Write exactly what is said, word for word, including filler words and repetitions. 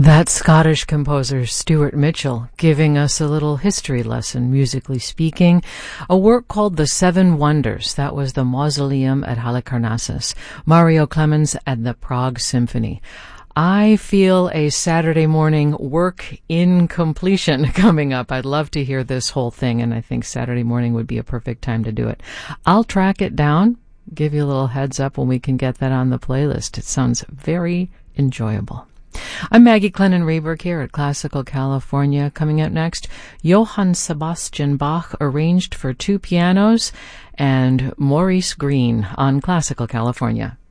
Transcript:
That Scottish composer Stuart Mitchell giving us a little history lesson, musically speaking. A work called The Seven Wonders. That was the Mausoleum at Halicarnassus. Mario Clemens and the Prague Symphony. I feel a Saturday morning work in completion coming up. I'd love to hear this whole thing, and I think Saturday morning would be a perfect time to do it. I'll track it down, give you a little heads up when we can get that on the playlist. It sounds very enjoyable. I'm Maggie Clennon Rehberg here at Classical California. Coming up next, Johann Sebastian Bach arranged for two pianos and Maurice Greene on Classical California.